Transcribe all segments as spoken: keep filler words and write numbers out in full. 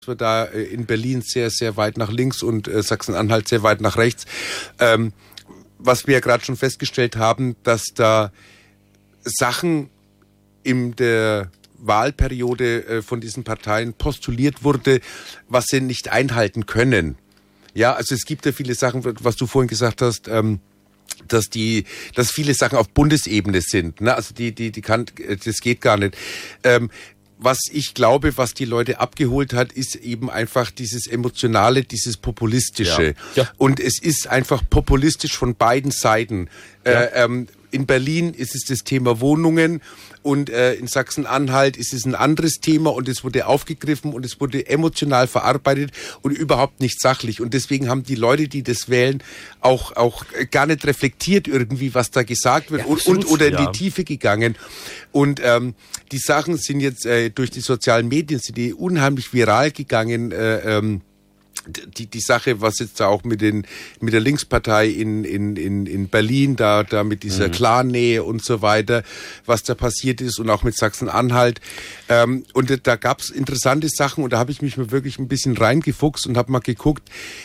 wir da in Berlin sehr, sehr weit nach links und äh, Sachsen-Anhalt sehr weit nach rechts. Ähm, was wir ja gerade schon festgestellt haben, dass da Sachen in der Wahlperiode äh, von diesen Parteien postuliert wurde, was sie nicht einhalten können. Ja, also es gibt ja viele Sachen, was du vorhin gesagt hast, ähm, dass die, dass viele Sachen auf Bundesebene sind. Ne? Also die, die, die kann, das geht gar nicht. Ähm, Was ich glaube, was die Leute abgeholt hat, ist eben einfach dieses Emotionale, dieses Populistische. Ja. Ja. Und es ist einfach populistisch von beiden Seiten. Ja. Äh, ähm, in Berlin ist es das Thema Wohnungen und äh, in Sachsen-Anhalt ist es ein anderes Thema und es wurde aufgegriffen und es wurde emotional verarbeitet und überhaupt nicht sachlich. Und deswegen haben die Leute, die das wählen, auch auch gar nicht reflektiert irgendwie, was da gesagt wird, ja, und, und oder in die ja. Tiefe gegangen. Und ähm, die Sachen sind jetzt äh, durch die sozialen Medien sind die unheimlich viral gegangen. Äh, ähm, Die, die Sache, was jetzt da auch mit den, mit der Linkspartei in, in, in, in Berlin, da, da mit dieser mhm. Clan-Nähe und so weiter, was da passiert ist und auch mit Sachsen-Anhalt. Ähm, und da gab's interessante Sachen und da habe ich mich mal wirklich ein bisschen reingefuchst und habe mal geguckt,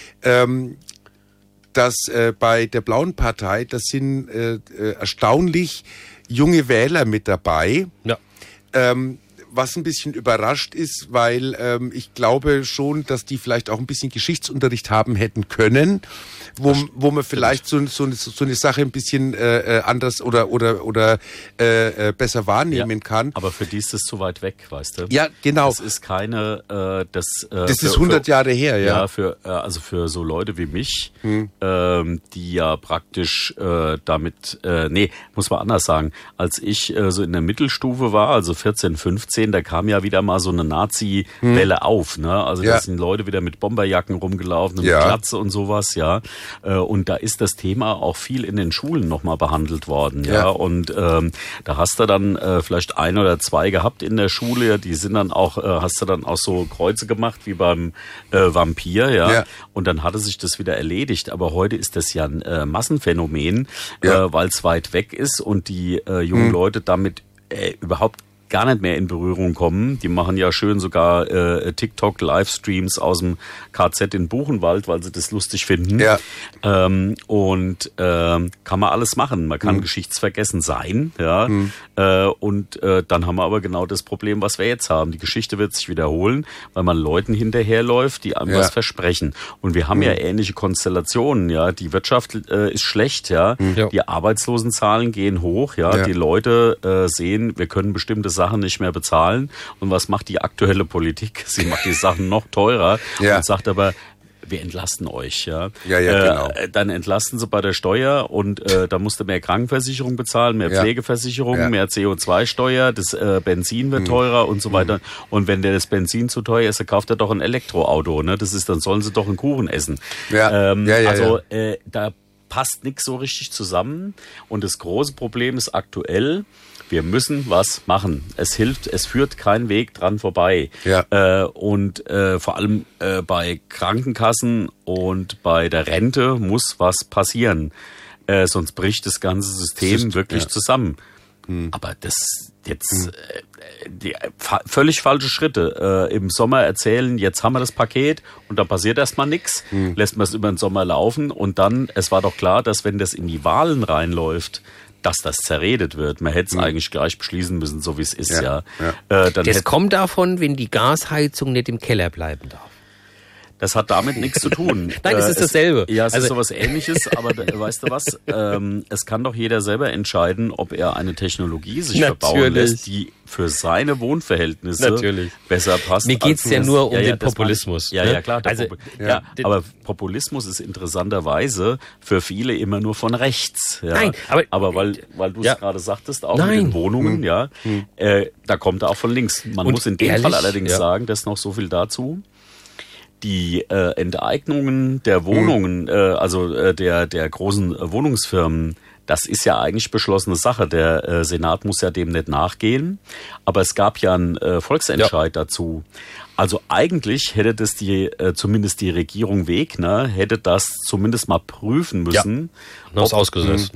ähm, dass äh, bei der Blauen Partei, das sind äh, äh, erstaunlich junge Wähler mit dabei. Ja. Ähm, Was ein bisschen überrascht ist, weil ähm, ich glaube schon, dass die vielleicht auch ein bisschen Geschichtsunterricht haben hätten können, wo, wo man vielleicht so, so, so eine Sache ein bisschen äh, anders oder oder oder äh, besser wahrnehmen ja, kann. Aber für die ist das zu weit weg, weißt du? Ja, genau. Das ist keine, äh, das. Äh, das für, ist hundert Jahre her, ja. Ja, für äh, also für so Leute wie mich, hm. ähm, die ja praktisch äh, damit, äh, nee, muss man anders sagen, als ich äh, so in der Mittelstufe war, also vierzehn, fünfzehn, da kam ja wieder mal so eine Nazi-Welle hm. auf, ne? Also ja. da sind Leute wieder mit Bomberjacken rumgelaufen und ja. mit Glatze und sowas, ja. Und da ist das Thema auch viel in den Schulen nochmal behandelt worden, ja. ja. Und ähm, da hast du dann äh, vielleicht ein oder zwei gehabt in der Schule, die sind dann auch, äh, hast du dann auch so Kreuze gemacht wie beim äh, Vampir, ja? ja. Und dann hatte sich das wieder erledigt. Aber heute ist das ja ein äh, Massenphänomen, ja. äh, weil es weit weg ist und die äh, jungen hm. Leute damit äh, überhaupt gar nicht mehr in Berührung kommen. Die machen ja schön sogar äh, TikTok-Livestreams aus dem K Z in Buchenwald, weil sie das lustig finden. Ja. Ähm, und ähm, kann man alles machen. Man kann mhm. geschichtsvergessen sein. Ja. Mhm. Äh, und äh, dann haben wir aber genau das Problem, was wir jetzt haben. Die Geschichte wird sich wiederholen, weil man Leuten hinterherläuft, die einem ja. was versprechen. Und wir haben mhm. ja ähnliche Konstellationen. Ja. Die Wirtschaft äh, ist schlecht. Ja. Mhm. Die Arbeitslosenzahlen gehen hoch. Ja. ja. Die Leute äh, sehen, wir können bestimmte Sachen nicht mehr bezahlen. Und was macht die aktuelle Politik? Sie macht die Sachen noch teurer ja. und sagt aber, wir entlasten euch. Ja, ja, ja genau. Äh, dann entlasten sie bei der Steuer und äh, da musst du mehr Krankenversicherung bezahlen, mehr ja. Pflegeversicherung, ja. mehr C O zwei Steuer, das äh, Benzin wird mhm. teurer und so weiter. Mhm. Und wenn der das Benzin zu teuer ist, dann kauft er doch ein Elektroauto. Ne? Das ist, dann sollen sie doch einen Kuchen essen. Ja. Ähm, ja, ja, also ja. Äh, da passt nichts so richtig zusammen. Und das große Problem ist aktuell, wir müssen was machen. Es hilft, es führt kein Weg dran vorbei. Ja. Äh, und äh, vor allem äh, bei Krankenkassen und bei der Rente muss was passieren. Äh, sonst bricht das ganze System System, wirklich ja. zusammen. Hm. Aber das jetzt hm. äh, die, fa- völlig falsche Schritte. Äh, Im Sommer erzählen, jetzt haben wir das Paket und dann passiert erstmal nichts. Hm. Lässt man es über den Sommer laufen und dann, es war doch klar, dass wenn das in die Wahlen reinläuft, dass das zerredet wird. Man hätte es mhm. eigentlich gleich beschließen müssen, so wie es ist, ja. ja. ja. Äh, dann das kommt davon, wenn die Gasheizung nicht im Keller bleiben darf. Das hat damit nichts zu tun. Nein, es ist dasselbe. Es, ja, es also, ist sowas Ähnliches, aber weißt du was? Ähm, es kann doch jeder selber entscheiden, ob er eine Technologie sich Natürlich. verbauen lässt, die für seine Wohnverhältnisse Natürlich. besser passt. Mir geht's ja nur um ja, ja, den Populismus. Ja, ne? ja, klar. Also, Pop- ja, ja, aber Populismus ist interessanterweise für viele immer nur von rechts. Ja. Nein, aber, aber weil, weil du es ja. gerade sagtest, auch Nein. mit den Wohnungen, hm. ja, hm. Äh, da kommt er auch von links. Man Und muss in dem ehrlich? Fall allerdings ja. sagen, das noch so viel dazu. Die äh, Enteignungen der Wohnungen, mhm. äh, also äh, der der großen äh, Wohnungsfirmen, das ist ja eigentlich beschlossene Sache. Der äh, Senat muss ja dem nicht nachgehen. Aber es gab ja einen äh, Volksentscheid ja. dazu. Also eigentlich hätte das die äh, zumindest die Regierung Wegner hätte das zumindest mal prüfen müssen. Ja. Das ausgesetzt. Ja.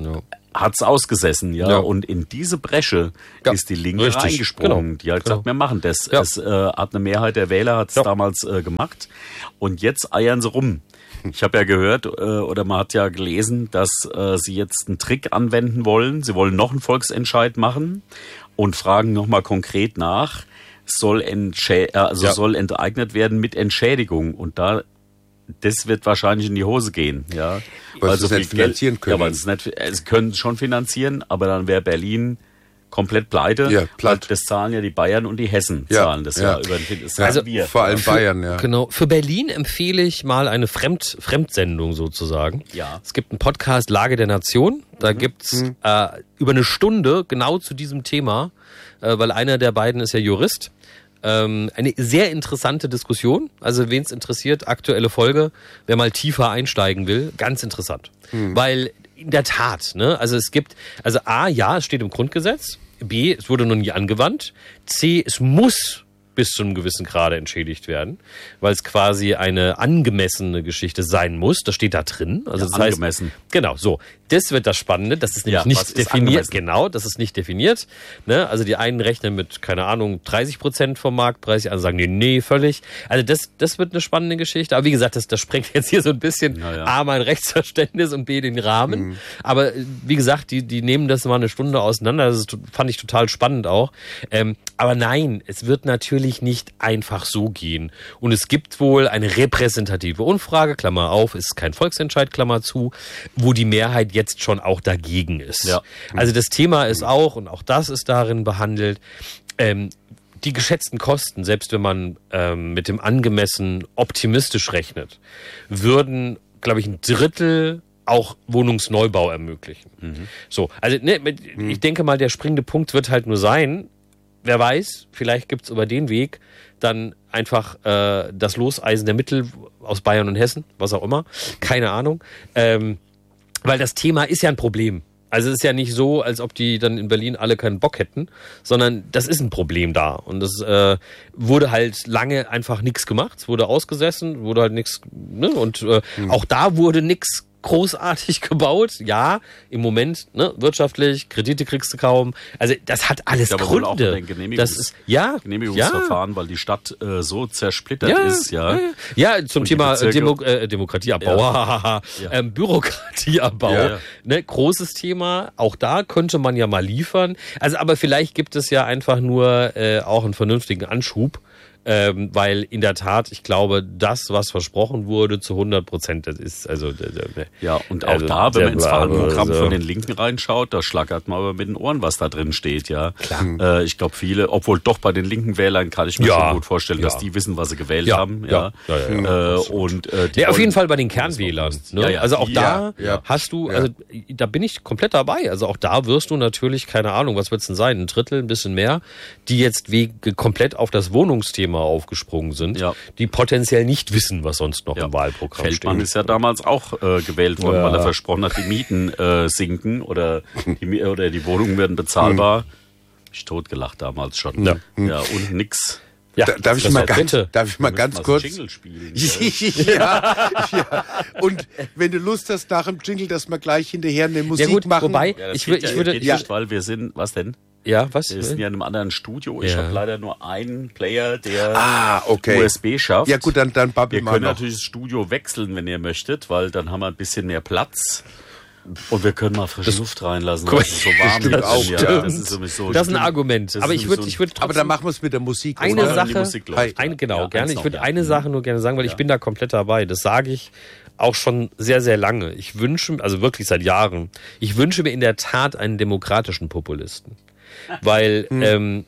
hat's ausgesessen, ja? Ja. Und in diese Bresche Ja, ist die Linke richtig, reingesprungen. genau, Die hat genau. gesagt, wir machen das. Ja. Es äh, hat eine Mehrheit der Wähler hat's Ja. damals äh, gemacht. Und jetzt eiern sie rum. Ich habe ja gehört, äh, oder man hat ja gelesen, dass äh, sie jetzt einen Trick anwenden wollen. Sie wollen noch einen Volksentscheid machen und fragen nochmal konkret nach, soll, entschä- äh, also Ja. soll enteignet werden mit Entschädigung. Und da das wird wahrscheinlich in die Hose gehen, ja. Weil sie es viel nicht finanzieren Geld- können. Ja, weil sie es nicht, es können schon finanzieren, aber dann wäre Berlin komplett pleite. Ja, platt. Weil das zahlen ja die Bayern und die Hessen Ja, zahlen das ja. ja, über den, das Ja, also wir. vor allem Bayern, ja. Genau. Für Berlin empfehle ich mal eine Fremd, Fremdsendung sozusagen. Ja. Es gibt einen Podcast Lage der Nation. Da gibt's äh, über eine Stunde genau zu diesem Thema, äh, weil einer der beiden ist ja Jurist. Ähm, eine sehr interessante Diskussion. Also wen es interessiert, aktuelle Folge. Wer mal tiefer einsteigen will, ganz interessant. Weil in der Tat, ne, also es gibt, also A, ja, es steht im Grundgesetz. B, es wurde noch nie angewandt. C, es muss bis zu einem gewissen Grade entschädigt werden, weil es quasi eine angemessene Geschichte sein muss. Das steht da drin. Also Ja, das heißt, angemessen. genau, so. Das wird das Spannende. Das ist nämlich Ja, was nicht ist definiert. angemessen? Genau, das ist nicht definiert. Ne? Also die einen rechnen mit, keine Ahnung, dreißig Prozent vom Marktpreis, die anderen sagen, nee, nee, völlig. Also das, das wird eine spannende Geschichte. Aber wie gesagt, das, das sprengt jetzt hier so ein bisschen Ja, ja. A, mein Rechtsverständnis und B, den Rahmen. Mhm. Aber äh, wie gesagt, die, die nehmen das mal eine Stunde auseinander. Das ist, fand ich total spannend auch. Ähm, aber nein, es wird natürlich nicht einfach so gehen. Und es gibt wohl eine repräsentative Umfrage, Klammer auf, ist kein Volksentscheid, Klammer zu, wo die Mehrheit jetzt schon auch dagegen ist. Ja. Also das Thema ist auch, und auch das ist darin behandelt, ähm, die geschätzten Kosten, selbst wenn man ähm, mit dem angemessen optimistisch rechnet, würden, glaube ich, ein Drittel auch Wohnungsneubau ermöglichen. So, also ne, mit- ich denke mal, der springende Punkt wird halt nur sein, wer weiß, vielleicht gibt's über den Weg dann einfach äh, das Loseisen der Mittel aus Bayern und Hessen, was auch immer, keine Ahnung. Ähm, weil das Thema ist ja ein Problem. Also es ist ja nicht so, als ob die dann in Berlin alle keinen Bock hätten, sondern das ist ein Problem da. Und es äh, wurde halt lange einfach nichts gemacht. Es wurde ausgesessen, wurde halt nichts, ne? Und äh, auch da wurde nichts großartig gebaut. Ja, im Moment, ne, wirtschaftlich, Kredite kriegst du kaum. Also das hat alles Ja, aber wohl auch Gründe. mit den Genehmigungs- Das ist ja, Genehmigungsverfahren, weil die Stadt äh, so zersplittert ja, ist, ja. ja, ja, zum Und die Thema Bezirke- Demo äh, Demokratieabbau, Ja. ähm, Bürokratieabbau, Ja, ja. Ne, großes Thema. Auch da könnte man ja mal liefern. Also, aber vielleicht gibt es ja einfach nur äh, auch einen vernünftigen Anschub. Ähm, weil in der Tat, ich glaube, das, was versprochen wurde, zu hundert Prozent, das ist also... Ja, und auch Also, da, wenn man ins sehr Wahlprogramm bla- von den Linken reinschaut, da schlackert man aber mit den Ohren, was da drin steht, ja. Äh, ich glaube, viele, obwohl doch bei den linken Wählern kann ich mir Ja, schon gut vorstellen, ja. dass die wissen, was sie gewählt Ja, haben, ja, ja. ja, ja, Äh, und, äh, die Ja, auf wollen- jeden Fall bei den Kernwählern. Ne? Ja, ja, also auch die- da ja, ja. hast du, Ja. also da bin ich komplett dabei. Also auch da wirst du natürlich, keine Ahnung, was wird's denn sein, ein Drittel, ein bisschen mehr, die jetzt wegen komplett auf das Wohnungsthema aufgesprungen sind, Ja. die potenziell nicht wissen, was sonst noch Ja. im Wahlprogramm Feldmann steht. ist ja damals auch äh, gewählt worden, Ja. weil er versprochen hat, die Mieten äh, sinken oder die, Mi- oder die Wohnungen werden bezahlbar. Ich totgelacht damals schon. Ja. Ja, und nix. Ja, Da, darf ich das mal war ganz, bitte. darf ich mal Wir ganz müssen kurz? mal so Jingle spielen. gell? ja, ja. Und wenn du Lust hast nach dem Jingle, dass wir gleich hinterher eine Musik Ja gut, machen. wobei, Ja, das ich, geht würd, ja, ich würde, geht ja, nicht, weil wir sind, was denn? ja, was? Wir sind ja in einem anderen Studio. Ich Ja. habe leider nur einen Player, der Ah, okay. U S B schafft. Ja gut, dann, dann babbel Wir mal können noch. natürlich das Studio wechseln, wenn ihr möchtet, weil dann haben wir ein bisschen mehr Platz. Und wir können mal frische Luft reinlassen, weil es ist so warm stimmt hier auch, drin, ja. ja. Das ist sowieso das ist ein stimmt. Argument. Das Aber ist ich würde, so ein- ich würde Aber dann machen wir es mit der Musik. eine oder? wenn die Sache, Musik läuft, ein, ja. genau, Ja, gerne. eins Ich noch, würde ja. eine Mhm. Sache nur gerne sagen, weil ich bin da komplett dabei. Das sage ich auch schon sehr, sehr lange. Ich wünsche, also wirklich seit Jahren, ich wünsche mir in der Tat einen demokratischen Populisten. Weil ähm,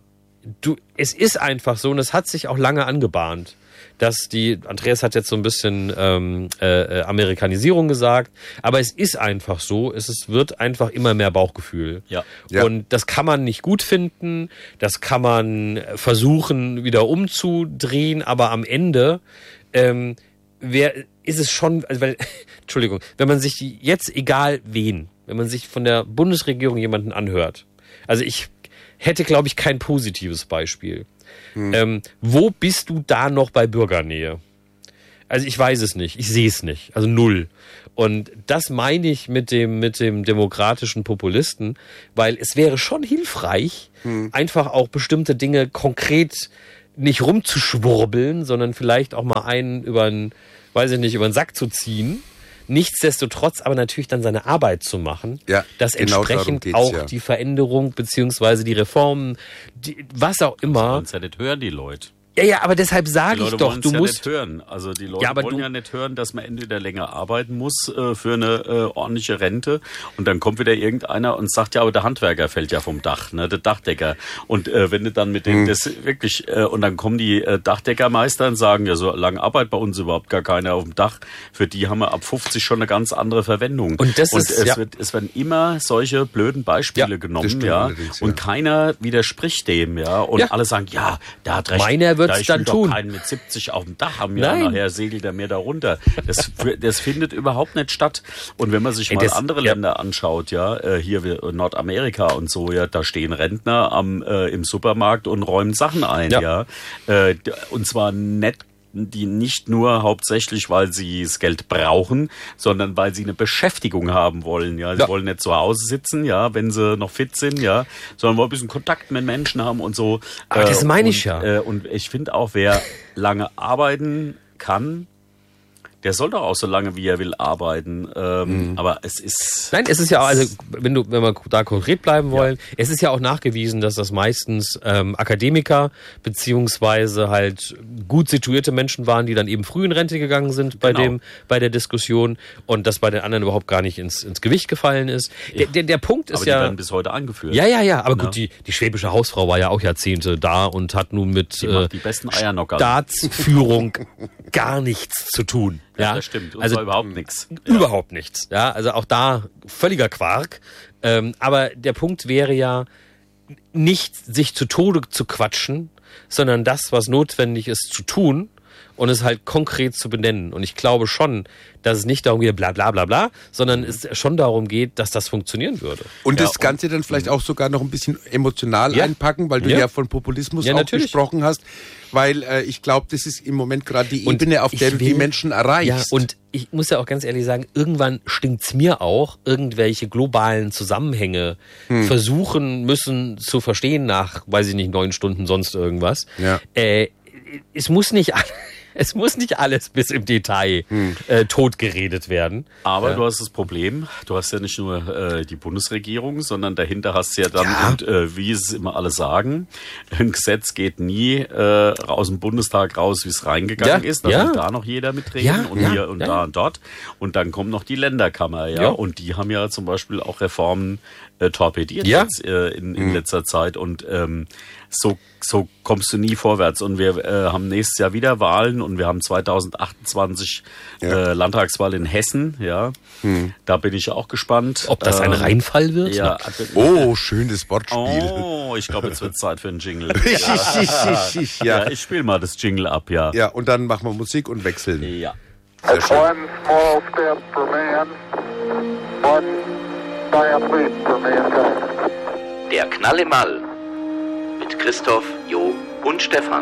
du, es ist einfach so, und es hat sich auch lange angebahnt, dass die, Andreas hat jetzt so ein bisschen ähm, äh, Amerikanisierung gesagt, aber es ist einfach so, es ist, wird einfach immer mehr Bauchgefühl. Ja. Ja. Und das kann man nicht gut finden, das kann man versuchen wieder umzudrehen, aber am Ende ähm, wer, ist es schon, also weil, Entschuldigung, wenn man sich die jetzt, egal wen, wenn man sich von der Bundesregierung jemanden anhört, also ich hätte, glaube ich, kein positives Beispiel. Ähm, wo bist du da noch bei Bürgernähe? Also ich weiß es nicht, ich sehe es nicht, also null. Und das meine ich mit dem mit dem demokratischen Populisten, weil es wäre schon hilfreich, hm. einfach auch bestimmte Dinge konkret nicht rumzuschwurbeln, sondern vielleicht auch mal einen über einen, weiß ich nicht, über den Sack zu ziehen. Nichtsdestotrotz aber natürlich dann seine Arbeit zu machen, ja, dass genau entsprechend auch ja. die Veränderung beziehungsweise die Reformen, die, was auch immer. Sie wollen es ja nicht hören, die Leute. Ja, ja, aber deshalb sage ich doch, du ja musst... nicht hören. Also die Leute ja, wollen du, ja nicht hören, dass man entweder länger arbeiten muss äh, für eine äh, ordentliche Rente und dann kommt wieder irgendeiner und sagt, ja, aber der Handwerker fällt ja vom Dach, ne, der Dachdecker. Und äh, wenn du dann mit dem, hm. das wirklich, äh, und dann kommen die äh, Dachdeckermeister und sagen, ja, so lange arbeitet bei uns überhaupt gar keiner auf dem Dach. Für die haben wir ab fünfzig schon eine ganz andere Verwendung. Und, das und ist, es, ja. wird, es werden immer solche blöden Beispiele ja, genommen, ja, und ja. keiner widerspricht dem, ja, und ja. alle sagen, ja, der hat recht. Meiner wird's dann tun. Mit siebzig auf dem Dach haben, ja, nachher segelt er mir da runter. Das, das findet überhaupt nicht statt. Und wenn man sich mal das, andere ja. Länder anschaut, ja, hier Nordamerika und so, ja, da stehen Rentner am, äh, im Supermarkt und räumen Sachen ein, ja. ja. Äh, und zwar nicht die nicht nur hauptsächlich, weil sie das Geld brauchen, sondern weil sie eine Beschäftigung haben wollen. Ja, sie ja. wollen nicht zu Hause sitzen, ja, wenn sie noch fit sind, ja, sondern wollen ein bisschen Kontakt mit Menschen haben und so. Aber äh, das meine ich und, ja. Äh, und ich finde auch, wer lange arbeiten kann, der soll doch auch so lange, wie er will, arbeiten. Ähm, mhm. Aber es ist... Nein, es ist ja auch, also wenn du, wenn wir da konkret bleiben wollen, ja. es ist ja auch nachgewiesen, dass das meistens ähm, Akademiker beziehungsweise halt gut situierte Menschen waren, die dann eben früh in Rente gegangen sind bei genau. dem, bei der Diskussion und das bei den anderen überhaupt gar nicht ins, ins Gewicht gefallen ist. Ja. Der, der, der Punkt ist aber ja... die werden bis heute angeführt. Ja, ja, ja, aber ja. gut, die, die schwäbische Hausfrau war ja auch Jahrzehnte da und hat nun mit die äh, die besten Eiernocker. Staatsführung gar nichts zu tun. Ja, ja, das stimmt. Und also zwar überhaupt nichts. Überhaupt ja. nichts. Ja, also auch da völliger Quark. Ähm, aber der Punkt wäre ja, nicht sich zu Tode zu quatschen, sondern das, was notwendig ist, zu tun und es halt konkret zu benennen. Und ich glaube schon, dass es nicht darum geht, bla bla bla bla, sondern es schon darum geht, dass das funktionieren würde. Und ja, das Ganze und, dann vielleicht auch sogar noch ein bisschen emotional ja. einpacken, weil du ja, ja von Populismus ja, auch natürlich. gesprochen hast. Weil äh, ich glaube, das ist im Moment gerade die und Ebene, auf der du will, die Menschen erreichst. Ja, und ich muss ja auch ganz ehrlich sagen, irgendwann stinkt's mir auch, irgendwelche globalen Zusammenhänge hm. versuchen müssen zu verstehen nach, weiß ich nicht, neun Stunden sonst irgendwas. Ja. Äh, es muss nicht Es muss nicht alles bis im Detail hm. äh, totgeredet werden. Aber ja. du hast das Problem, du hast ja nicht nur äh, die Bundesregierung, sondern dahinter hast du ja dann, ja. Und, äh, wie es immer alle sagen, ein Gesetz geht nie äh, aus dem Bundestag raus, wie es reingegangen ja. ist. Da ja. will da noch jeder mitreden ja. und ja. hier und ja. da und dort. Und dann kommt noch die Länderkammer, ja. ja. Und die haben ja zum Beispiel auch Reformen äh, torpediert ja. jetzt äh, in, in mhm. letzter Zeit. Und ähm, so so kommst du nie vorwärts. Und wir äh, haben nächstes Jahr wieder Wahlen und wir haben zweitausendachtundzwanzig ja. äh, Landtagswahl in Hessen. Ja, hm. Da bin ich auch gespannt. Ob das ein ähm, Reinfall wird? Ja. Oh, schönes Wortspiel. Oh, ich glaube, jetzt wird Zeit für einen Jingle. ja. ja, ich spiele mal das Jingle ab, ja. Ja, und dann machen wir Musik und wechseln. Ja. Sehr schön. One small step for man, one giant leap for mankind. Der Knall im All mit Christoph, Jo und Stefan.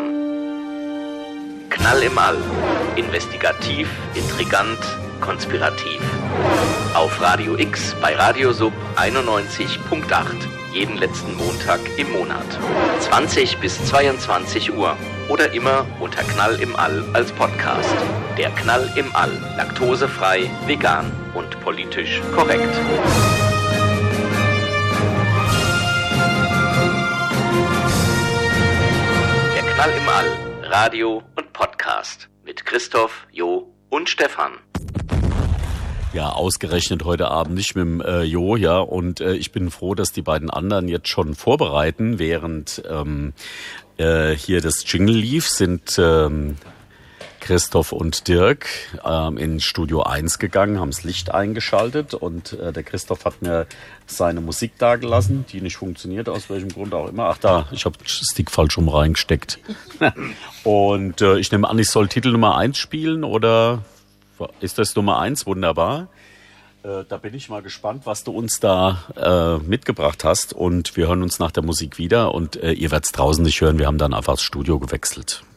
Knall im All. Investigativ, intrigant, konspirativ. Auf Radio X bei Radio Sub einundneunzig Komma acht. Jeden letzten Montag im Monat. zwanzig bis zweiundzwanzig Uhr. Oder immer unter Knall im All als Podcast. Der Knall im All. Laktosefrei, vegan und politisch korrekt. Knall im All, Radio und Podcast mit Christoph, Jo und Stefan. Ja, ausgerechnet heute Abend nicht mit dem äh, Jo, ja, und äh, ich bin froh, dass die beiden anderen jetzt schon vorbereiten, während ähm, äh, hier das Jingle lief, sind ähm, Christoph und Dirk ähm, in Studio eins gegangen, haben das Licht eingeschaltet und äh, der Christoph hat mir seine Musik dagelassen, die nicht funktioniert, aus welchem Grund auch immer. Ach da, ich habe den Stick falsch rum reingesteckt. Und äh, ich nehme an, ich soll Titel Nummer eins spielen oder ist das Nummer eins? Wunderbar. Äh, da bin ich mal gespannt, was du uns da äh, mitgebracht hast und wir hören uns nach der Musik wieder und äh, ihr werdet es draußen nicht hören, wir haben dann einfach das Studio gewechselt.